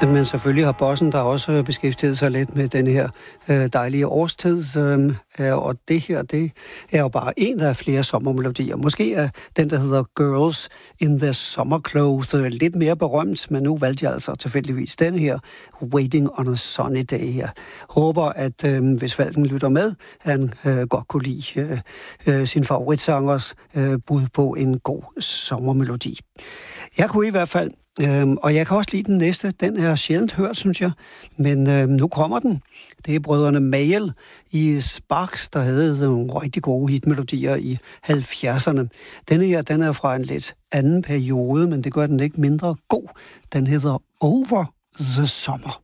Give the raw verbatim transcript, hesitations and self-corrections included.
Men selvfølgelig har bossen der også beskæftiget sig lidt med den her øh, dejlige årstid, øh, og det her, det er jo bare en af flere sommermelodier. Måske er den, der hedder Girls in the Summer Clothes, øh, lidt mere berømt, men nu valgte jeg altså tilfældigvis den her, Waiting on a Sunny Day her. Håber, at øh, hvis Falken lytter med, han øh, godt kunne lide øh, øh, sin favoritsangers øh, bud på en god sommermelodi. Jeg kunne i hvert fald Øhm, og jeg kan også lide den næste. Den er sjældent hørt, synes jeg. Men øhm, nu kommer den. Det er brødrene Mayall i Sparks, der havde nogle rigtig gode hitmelodier i halvfjerdserne. Denne her, den er fra en lidt anden periode, men det gør den ikke mindre god. Den hedder Over the Summer.